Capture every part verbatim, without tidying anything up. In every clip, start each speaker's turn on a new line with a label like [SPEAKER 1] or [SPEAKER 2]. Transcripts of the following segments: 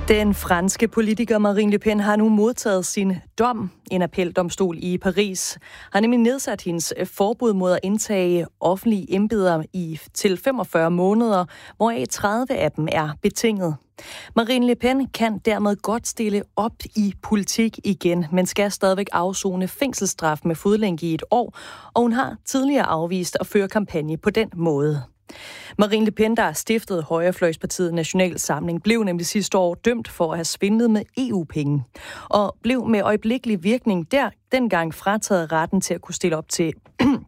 [SPEAKER 1] Den franske politiker Marine Le Pen har nu modtaget sin dom. En appeldomstol i Paris har nemlig nedsat hendes forbud mod at indtage offentlige embeder i til femogfyrre måneder, hvoraf tredive af dem er betinget. Marine Le Pen kan dermed godt stille op i politik igen, men skal stadigvæk afsone fængselsstraf med fodlænke i et år, og hun har tidligere afvist at føre kampagne på den måde. Marine Le Pen, der stiftede højrefløjspartiet National Samling, blev nemlig sidste år dømt for at have svindlet med E U-penge, og blev med øjeblikkelig virkning der dengang frataget retten til at kunne stille op til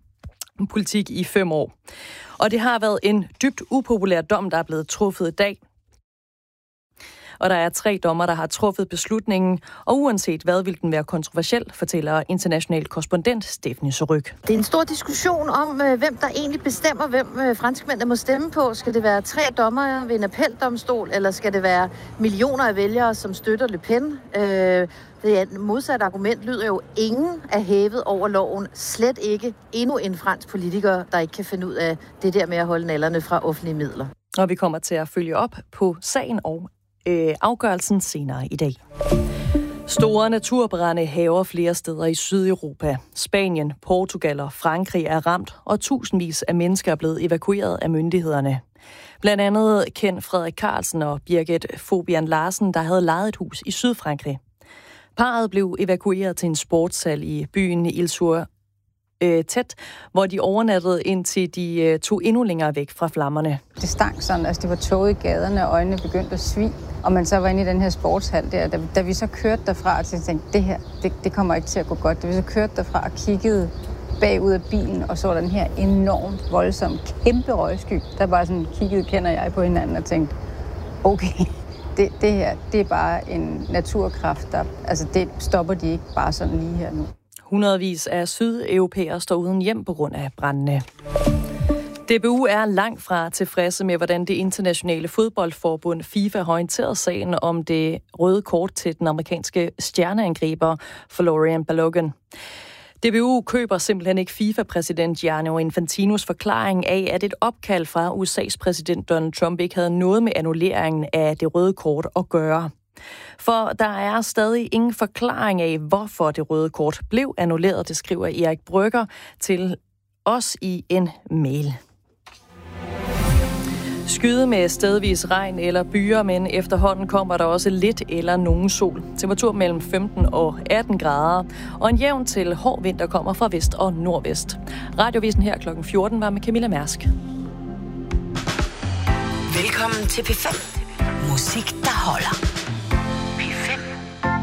[SPEAKER 1] politik i fem år. Og det har været en dybt upopulær dom, der er blevet truffet i dag. Og der er tre dommer, der har truffet beslutningen, og uanset hvad vil den være kontroversiel, fortæller international korrespondent Stephanie Surrugue.
[SPEAKER 2] Det er en stor diskussion om, hvem der egentlig bestemmer, hvem franskmændene må stemme på. Skal det være tre dommere ved en appeldomstol, eller skal det være millioner af vælgere, som støtter Le Pen? Det modsatte argument lyder jo, ingen er hævet over loven. Slet ikke endnu en fransk politiker, der ikke kan finde ud af det der med at holde nallerne fra offentlige midler.
[SPEAKER 1] Og vi kommer til at følge op på sagen og øh, afgørelsen senere i dag. Store naturbrande hærger flere steder i Sydeuropa. Spanien, Portugal og Frankrig er ramt, og tusindvis af mennesker er blevet evakueret af myndighederne. Blandt andet Ken Frederik Carlsen og Birgit Fobian Larsen, der havde lejet et hus i Sydfrankrig. Parret blev evakueret til en sportshal i byen Ilsur øh, tæt, hvor de overnattede, indtil de øh, tog endnu længere væk fra flammerne.
[SPEAKER 3] Det stank sådan, altså det var tåget i gaderne, og øjnene begyndte at svige. Og man så var inde i den her sportshal der, da, da vi så kørte derfra, så tænkte det her, det, det kommer ikke til at gå godt. Da vi så kørte derfra og kiggede bagud af bilen, og så den her enormt voldsomme, kæmpe røgsky, der bare sådan kiggede, kender jeg på hinanden og tænkte, okay, det, det her, det er bare en naturkraft, der, altså det stopper de ikke bare sådan lige her nu.
[SPEAKER 1] Hundredvis af sydeuropæere står uden hjem på grund af brandene. D B U er langt fra tilfredse med, hvordan det internationale fodboldforbund FIFA har orienteret sagen om det røde kort til den amerikanske stjerneangriber Florian Balogun. D B U køber simpelthen ikke FIFA-præsident Gianni Infantinos forklaring af, at et opkald fra U S A's præsident Donald Trump ikke havde noget med annulleringen af det røde kort at gøre. For der er stadig ingen forklaring af, hvorfor det røde kort blev annulleret, det skriver Erik Brygger til os i en mail. Skyde med stedvis regn eller byer, men efterhånden kommer der også lidt eller nogen sol. Temperatur mellem femten og atten grader, og en jævn til hård vind, der kommer fra vest og nordvest. Radiovisen her klokken fjorten var med Camilla Mærsk.
[SPEAKER 4] Velkommen til P fem. Musik, der holder.